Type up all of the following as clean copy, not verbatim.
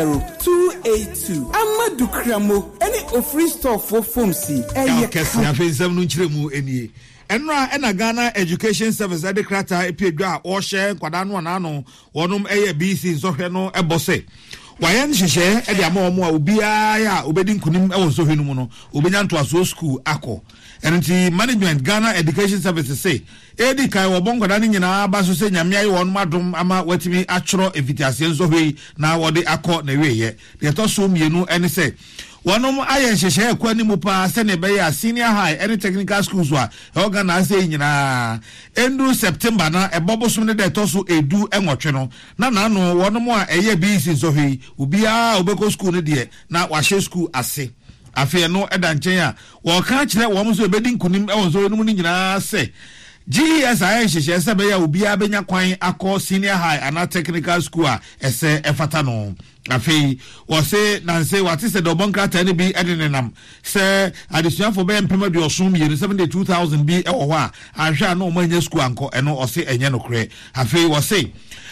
282 Amadu Kramo any free store for pharmacy kesi afensam no nchiremu enie enra ena Ghana Education Service ade krata epiedwa o hye kwada no na no wonum eye BC nsohwe no ebose wayan hyehyɛ ede ama omo a obia ya obedi nkunim ewo nsohwe no mu no obenya ntoaso school akọ enti management Ghana Education Service say edi kai wo bonkwada ne nyina ba so se nyame ayi won madom ama watimi atworo evitiase nsohwe na wode akọ na weyɛ de to so mienu ene say Wanum ayen sheshe kwani mu pa sene be ya senior high any technical schools wa organize nyina endu September na ebobosum ne de toso edu enwotwe no na no wanum a eye BC so hwi ubia obeko school ne de na wahye school ase afi no eda nchen a wo ka kire wo mo so ebedi nkunim ewon so no nyina se GES ayen sheshe se be ya ubia benya kwan akọ senior high ana technical school a ese efata no afei wose nanse wate se do bonkrata ne bi edenenam se adesua for be empema de osum ye 72000 bi e wo ho a ahwa na o manya school anko eno ose enye no kre afei wose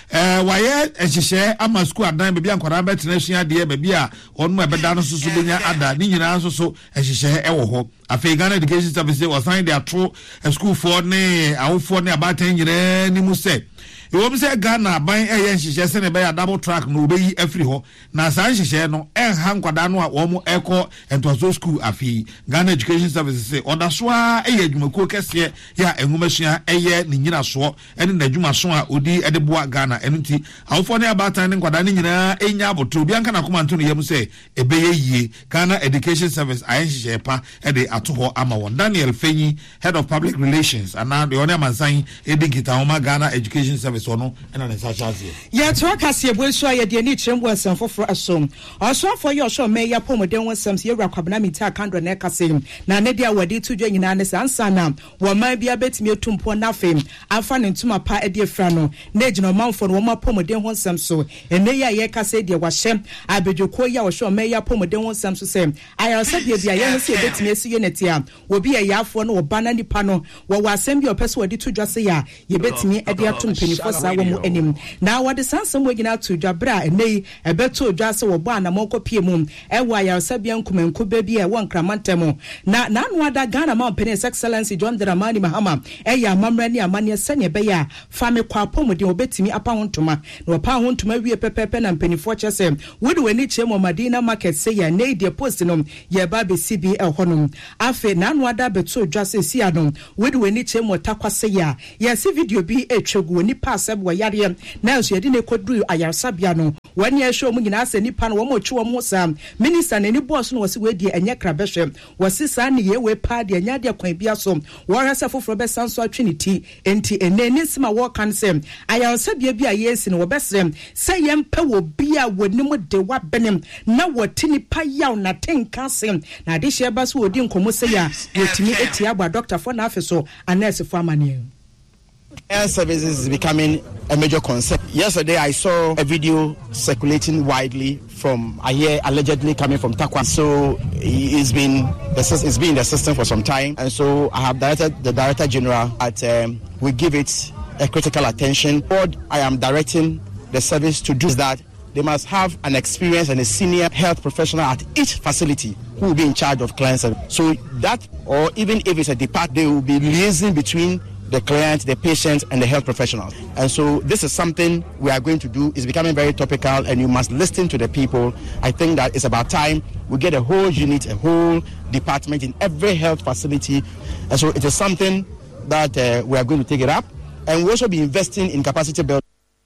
waye ehihye ama school adan be bi ankwara betena sua de be bi a onmo ebeda no soso benya ada ni nyina soso ehihye e wo ho afei Ghana Education Service was signed their true school for ne awofo ne abatan nyina ni mu se Iwom se Ghana ban eye nhihye se ne be ya double track no obeyi afri ho na san nhihye no enha nkwada no a wo mo eko entozo school afi Ghana Education Service say odaso a eye adwumako kese ya enhumasua eye ne nyina so ene na adwumaso a odi ede boa Ghana enunti awofo ne abatan ne nkwada ne nyina enya aboto bi anka na komanto no yem se ebeye yie Ghana Education Service aye nhihye pa ede atoho ama won Daniel Fenyi head of public relations ana de one amansan edikita homa Ghana Education Service ono ena ne sa chance ye to akase ebuensu aye de ni trembu asem foforo asom oso for your show me ya pomoden wonsam se yewra kwabena mita kando na kase na ne dia wadi tudwa nyina ne sansa na wo man bia betimi etumpo na fem afa ne ntuma pa ede fra no na gina manfo no wo ma pomoden wonsam so ene ya ye kase de wahye abedwoko ya wo show me ya pomoden wonsam so se aya se bia ye no se betimi esi ye netia wo bia ya afo no wo bana nipa no wo wasem bia opese wadi tudwa se ya ye betimi ede atumpenifo sa wo mu enim na wade sansam wo gina tudwa bra enei ebeto odwa se wo bo anamoko pie mu ewa ya sabia nkumenku ba bia wo nkramantem na anu ada Ghana ma pen excellence John Dramani Mahama eya mamra ni amane sene be ya fame kwa pomode obetimi apa hontoma na opa hontoma wie pepepe na mpenifo chese wode wani chemo Madina market se ya nei de post no ye ba be CBL honom afe na anu ada beto odwa se si adon wode wani chemo takwase ya ye se video bi etwegu wani pass ebo yare na so ye de ne kodru ayarsabia no wani e show mu nyina ase nipa no wo mo twe wo sam minister na ni boss no wose we die enye krabehwe wose sa ne ye we pa de enya de kwan bia so wo rasa foforo be sanso atwiniti enti eneni sima wo kan sem ayarsabia bia yesi no wo besrem se ye mpa wo bia wonim de wa benem na wotini pa yaw na tenka sem na de hye ba so odi nkomo se ya wotimi etia gba doctor for na afeso anese for amane. Air services is becoming a major concern. Yesterday, I saw a video circulating widely from, I hear, allegedly coming from Takwa. So it's been in the system for some time. And so I have directed the Director General that we give it a critical attention. What I am directing the service to do is that they must have an experience and a senior health professional at each facility who will be in charge of clients. So that, or even if it's a department, they will be liaising between the client, the patient, and the health professionals. And so this is something we are going to do. It's becoming very topical, and you must listen to the people. I think that it's about time we get a whole unit, a whole department in every health facility. And so it is something that we are going to take it up. And we'll also be investing in capacity building.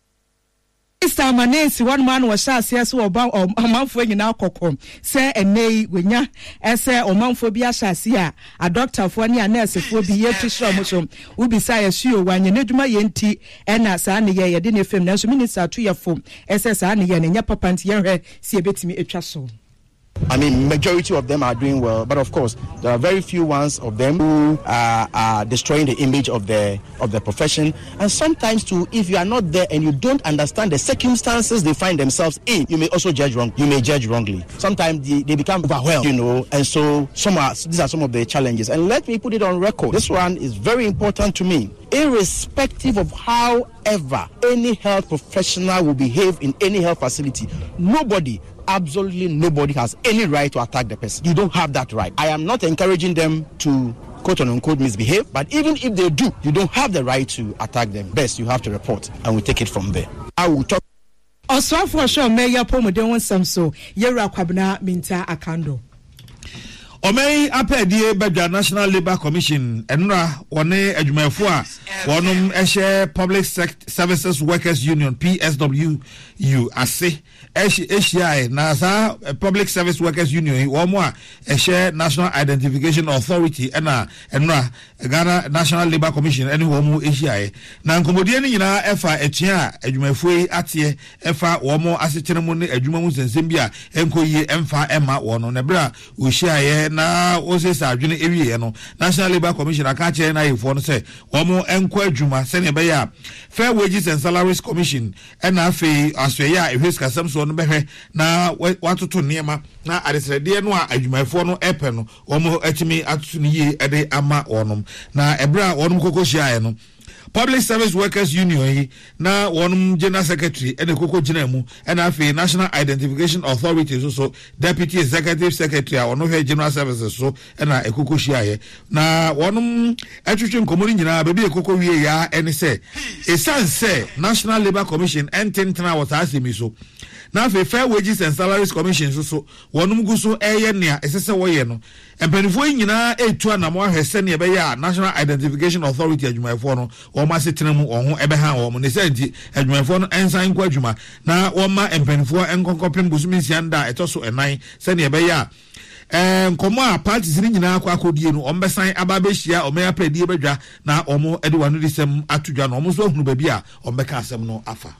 Mr. Manesi one man was shasias or manfo nyina kokko say enei wenya ese omanfo bi ashasia a doctor for ne nurse for bi ye tishro mo so ubi say asuo wanye neduma ye nti ena saa ne ye de ne fem na so minister to ye fom ese saa ne ye ne nya papa nti ye hwe si ebetimi etwa so. I mean, majority of them are doing well, but of course, there are very few ones of them who are destroying the image of the profession. And sometimes, too, if you are not there and you don't understand the circumstances they find themselves in, you may also judge wrong. You may judge wrongly. Sometimes they become overwhelmed, and so these are some of the challenges. And let me put it on record. This one is very important to me. Irrespective of however any health professional will behave in any health facility, nobody absolutely nobody has any right to attack the person. You don't have that right. I am not encouraging them to quote unquote misbehave, but even if they do, you don't have the right to attack them. Best you have to report, and we take it from there. I will talk. Also for sure, Mayor Pomodon wants some so Yera Kwabna Minta Akando. Omei apedie Badja National Labour Commission enra one adwumafo a wonum ehye Public Services Workers Union PSWU ase ehye na sa Public Service Workers Union womo a ehye National Identification Authority enra Ghana National Labour Commission ene womo ehye na nkomodie ni nyina efa etua adwumafo yi ate efa womo asekyeremu ne adwumamu sensem bia enkoyie emfa ema wono na bra ohye na ose sa adwene ewie no National Labour Commission aka kire na yefo no se womo enko adwuma se ne be ya Fair Wages and Salaries Commission ena afi asweye a ehweska samso no behwe na watoto niema na adesrede no a adwumafo no epe no womo atimi atoto ne yi ede ama wonom na ebra wonom kokohia no Public Service Workers Union na one General Secretary and the Coco Jinemu and afi National Identification Authority so Deputy Executive Secretary or no General Services so and a Coco Shia na one attrition community na baby a Coco ya and say a son say National Labour Commission and 10 was asking me so. Now for Fair Wages and Salaries Commission so one guso nia esese woye no empanifo nyina etua na mo ahwese ne be ya National Identification Authority adwumafo no wo ma setenemu wo ho ebe ha wo mo ne santi adwumafo no ensan kwa adwuma na wo ma empanifo enkonkopem busumi sianda etoso enan se ne be ya nkomo a parties ni nyina akwa akodie no ombesan ababehia omeya predie bedwa na omo ede wanu disem atudwa no omo so hunu ba bi a ombeka asem no afa.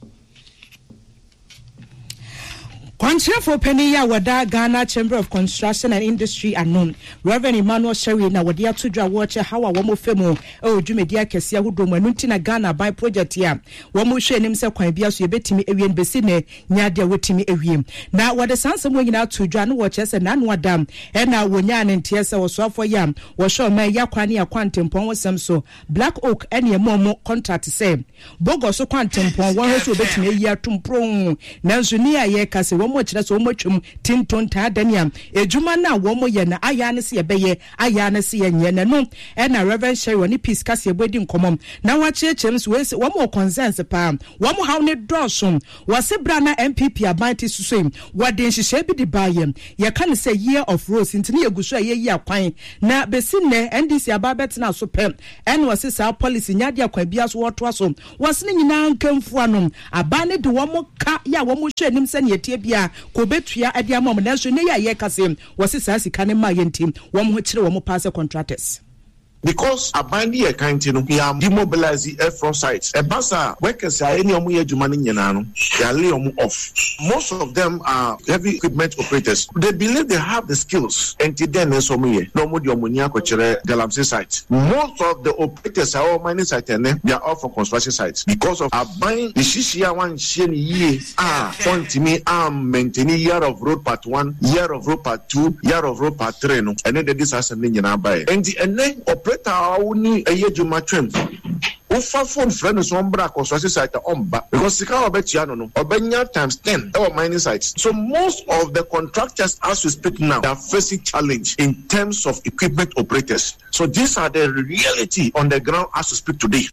Control Penia Wada Ghana Chamber of Construction and Industry unknown. Reverend Emmanuel Sherry na wadia tudra watch how a womo femo jumedia kesia hudo manuntina Ghana by project ya womo share nimse kwan bia so yebetimi ewien besine nyadia wetimi ewiem na wade sanse mo nyina tudra no watch ese na no adam e na wonya ne ntiese wo so afọ yam wo show ma ya kwane ya kwantempon wosem so Black Oak ene momo contract say bogo so kwantempon wo so betimi eyi atumpron nanso ni aye kase mo chira so mo twum tinton ta daniam ejuma na wo mo ye na aya ne se yebeye aya ne se yenye ne no e na Reverend Sherry woni peace kase ebodi nkomom na wa chechem so we wo mo concerns pa wo mo haw ne drosom wo se bra na MPP abanti susem wo den hihye bi di bayem ye kan say year of rose intini eguso ye yi akwan na besinne NDC ababet na so pem en wo se sa policy nyade akwan bia so woto aso wo se nyina nkamfu anom abane de wo mo ka ya wo mo hwe nim se ne yetie bia kobetua ade amom nanso ne ya ye kase wose saa sika ne ma ye ntim wo mo kire wo mo pass contractors. Because abandi a kind no we are demobilize the front sites. A basa workers are any omu adwuma ni nyina no they are lay off. Most of them are heavy equipment operators. They believe they have the skills until then so me no mo di omu ni akochere Galamsey site. Most of the operators are all mining site and they are all for construction sites because of abandi the shishia one sheni ye point me maintaining year of road part 1, year of road part 2, year of road part 3 no and then this has something nyina buy. And then Uni a year Juma trim. Ufa phone friend is on brack or site on back because the car no Obenya times 10 our mining sites. So most of the contractors as we speak now are facing challenge in terms of equipment operators. So these are the reality on the ground as we speak today.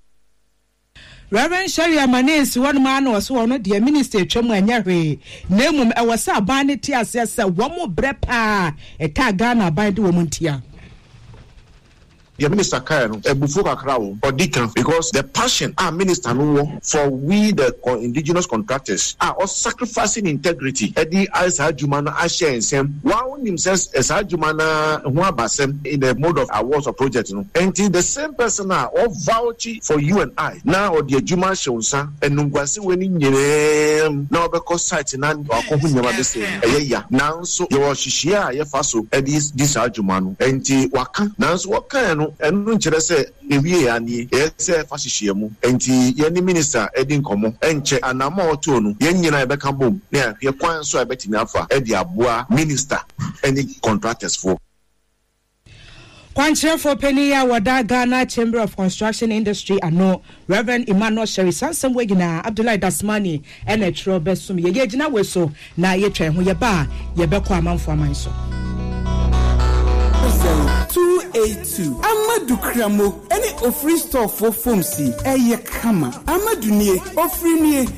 Reverend Sherry Amanes one man was one of the minister twemu anyahwe nemum e wasa abane ti asese wo mo brepa e ka Ghana abane de wo muntia. The minister Kayano, Bufuka Crow, or Deacon, because the passion our minister no for we the indigenous contractors are all sacrificing integrity. Eddie Asa Jumana Ashe and Sam, one himself as Jumana Huabasem in the mode of awards or project. And the same person are all vouching for you and I. Now, or the Juma Shonsa and Nungwasi winning now because sites in an or never the same. Now, so you are Shishia, Yafaso, Eddie's this Jumano, and Waka, now Wakano. And no chere se ewie ani e se fasihie mu enti ye ni minister edin komo enche anama oto no ye nyina e beka bom na ye kwan so e betimi afa e di aboa minister any contractors for Kwanche for Penia Wada Ghana Chamber of Construction Industry ano Reverend Emmanuel Sherry Sansam Wegina Abdullah Dasmani and a tro besum ye gina weso na ye twen ho ye ba ye bekọ amanfo amanso 282 Amadu Kramo any ofri store for Fomsi eye kama Amadu nie ofri nie